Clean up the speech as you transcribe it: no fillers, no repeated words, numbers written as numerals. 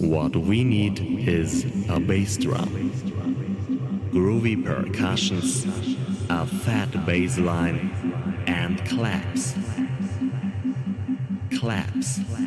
What we need is a bass drum, groovy percussions, a fat bass line, and claps. Claps.